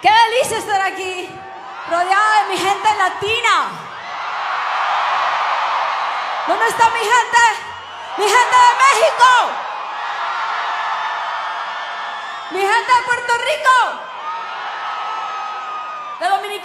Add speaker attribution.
Speaker 1: Qué delicia estar aquí, rodeada de mi gente latina. ¿Dónde está mi gente? Mi gente de México. Mi gente de Puerto Rico. De Dominicana.